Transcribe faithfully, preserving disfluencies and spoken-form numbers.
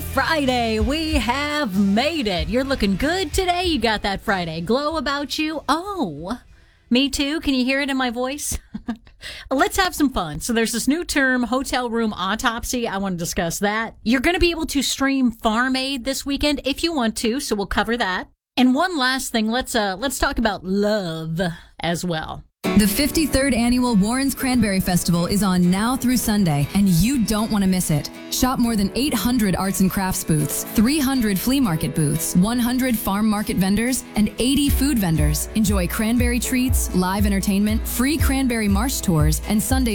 Friday. We have made it. You're looking good today. You got that Friday glow about you. Oh, me too. Can you hear it in my voice? Let's have some fun. So there's this new term, hotel room autopsy. I want to discuss that. You're going to be able to stream Farm Aid this weekend if you want to, so we'll cover that. And one last thing, let's uh let's talk about love as well. The fifty-third Annual Warren's Cranberry Festival is on now through Sunday, and you don't want to miss it. Shop more than eight hundred arts and crafts booths, three hundred flea market booths, one hundred farm market vendors, and eighty food vendors. Enjoy cranberry treats, live entertainment, free cranberry marsh tours, and Sunday